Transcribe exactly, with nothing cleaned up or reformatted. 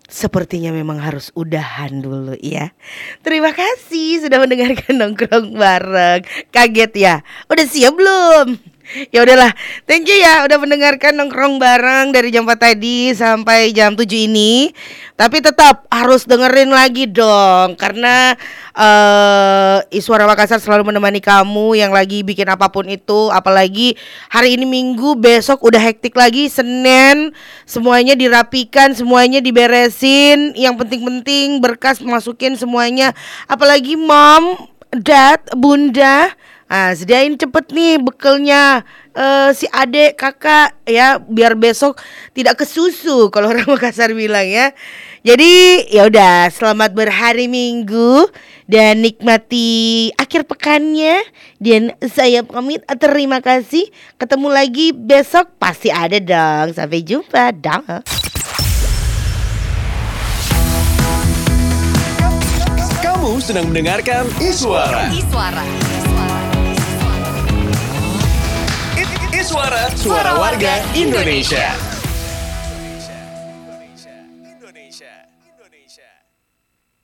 Sepertinya memang harus udahan dulu ya. Terima kasih sudah mendengarkan nongkrong bareng. Kaget ya? Udah siap belum? Ya udahlah, thank you ya udah mendengarkan nongkrong bareng dari jam empat tadi sampai jam tujuh ini. Tapi tetap harus dengerin lagi dong karena eh Iswara Makassar selalu menemani kamu yang lagi bikin apapun itu, apalagi hari ini Minggu, besok udah hektik lagi Senin, semuanya dirapikan, semuanya diberesin, yang penting-penting berkas masukin semuanya, apalagi mom, dad, bunda. Ah, sediain cepet nih bekelnya eh si adek kakak ya biar besok tidak kesusu kalau orang Makassar bilang ya. Jadi ya udah selamat berhari Minggu dan nikmati akhir pekannya dan saya pamit terima kasih ketemu lagi besok pasti ada dong sampai jumpa dah. Kamu sedang mendengarkan Iswara. Iswara. Iswara, suara warga Indonesia.